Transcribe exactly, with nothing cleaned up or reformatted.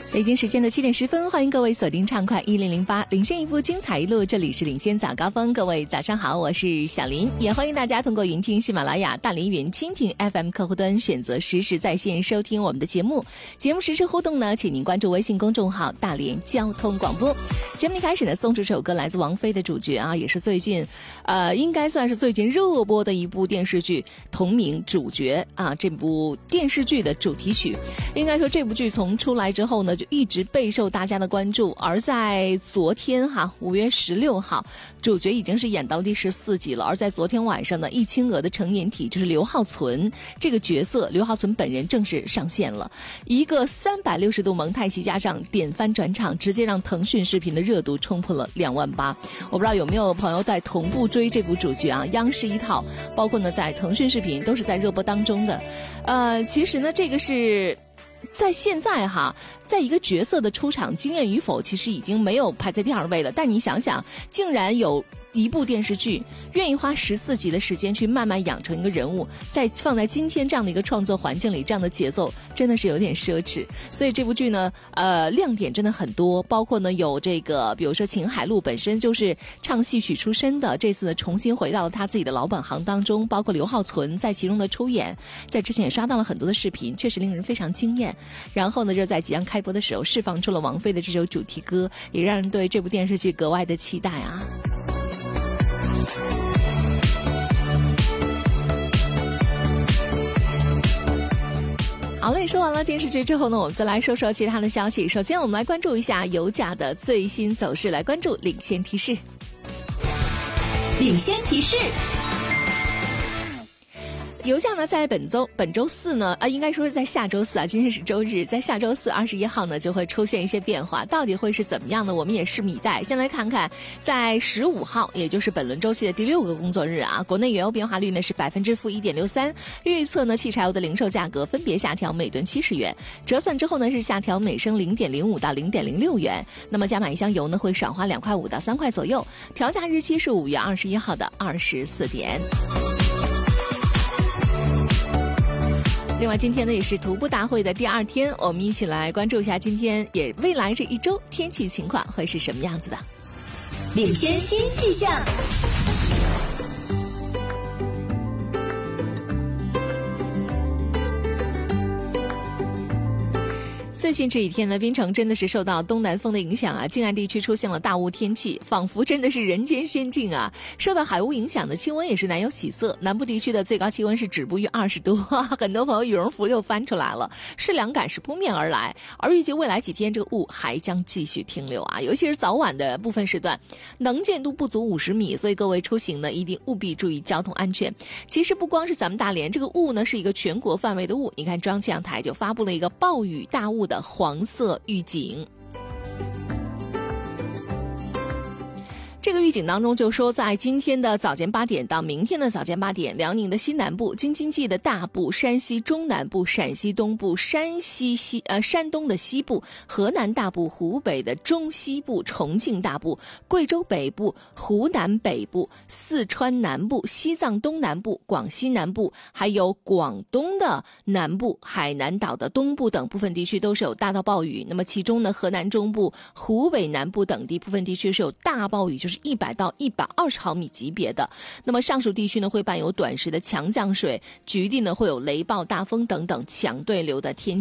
北京时间的七点十分，欢迎各位锁定畅快一零零八，领先一步，精彩一路。这里是领先早高峰，各位早上好，我是小林，也欢迎大家通过云听喜马拉雅、大连云蜻蜓 F M 客户端选择实时在线收听我们的节目。节目实时互动呢，请您关注微信公众号大连交通广播。节目一开始呢，送出这首歌来自王菲的主角啊，也是最近呃，应该算是最近热播的一部电视剧同名主角啊，这部电视剧的主题曲。应该说这部剧从出来之后呢，就一直备受大家的关注，而在昨天哈，五月十六号，主角已经是演到了第十四集了。而在昨天晚上呢，易清娥的成年体就是刘浩存这个角色，刘浩存本人正式上线了，一个三百六十度蒙太奇加上点翻转场，直接让腾讯视频的热度冲破了两万八。我不知道有没有朋友在同步追这部主角啊？央视一套，包括呢在腾讯视频都是在热播当中的。呃，其实呢，这个是。在现在哈，在一个角色的出场经验与否，其实已经没有排在第二位了。但你想想，竟然有一部电视剧愿意花十四集的时间去慢慢养成一个人物，再放在今天这样的一个创作环境里，这样的节奏真的是有点奢侈。所以这部剧呢，呃，亮点真的很多，包括呢有这个，比如说秦海璐本身就是唱戏曲出身的，这次呢重新回到了他自己的老本行当中，包括刘浩存在其中的出演，在之前也刷到了很多的视频，确实令人非常惊艳。然后呢，就在即将开播的时候释放出了王菲的这首主题歌，也让人对这部电视剧格外的期待啊。好嘞，说完了电视剧之后呢，我们再来说说其他的消息。首先我们来关注一下油价的最新走势，来关注领先提示。 领先提示。 油价呢，在本周本周四呢，啊，应该说是在下周四啊，今天是周日，在下周四二十一号呢，就会出现一些变化，到底会是怎么样呢？我们也拭目以待。先来看看，在十五号，也就是本轮周期的第六个工作日啊，国内原油变化率呢是百分之负一点六三，预测呢，汽柴油的零售价格分别下调每吨七十元，折算之后呢是下调每升零点零五到零点零六元。那么加满一箱油呢会少花两块五到三块左右，调价日期是五月二十一号的二十四点。另外今天呢也是徒步大会的第二天，我们一起来关注一下今天也未来这一周天气情况会是什么样子的。 领先新气象。 最近这几天呢，槟城真的是受到东南风的影响啊，近岸地区出现了大雾天气，仿佛真的是人间仙境啊。受到海雾影响的气温也是难有起色，南部地区的最高气温是止步于二十度，很多朋友羽绒服又翻出来了，适凉感是扑面而来。而预计未来几天这个雾还将继续停留啊，尤其是早晚的部分时段，能见度不足五十米，所以各位出行呢一定务必注意交通安全。其实不光是咱们大连，这个雾呢是一个全国范围的雾，你看中央气象台就发布了一个暴雨大雾的黄色预警。这个预警当中就说，在今天的早间八点到明天的早间八点，辽宁的西南部、京津冀的大部、山西中南部、陕西东部、山西西呃山东的西部、河南大部、湖北的中西部、重庆大部、贵州北部、湖南北部、四川南部、西藏东南部、广西南部，还有广东的南部、海南岛的东部等部分地区都是有大到暴雨。那么其中呢，河南中部、湖北南部等地部分地区是有大暴雨，就是一百到一百二十毫米级别的。那么上述地区呢会伴有短时的强降水，局地呢会有雷暴、大风等等强对流的天气。